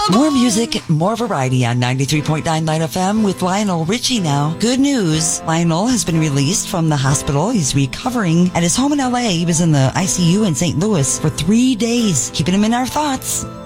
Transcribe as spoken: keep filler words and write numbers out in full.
More music, more variety on ninety-three point nine Light F M with Lionel Richie now. Good news. Lionel has been released from the hospital. He's recovering at his home in L A. He was in the I C U in Saint Louis for three days, keeping him in our thoughts.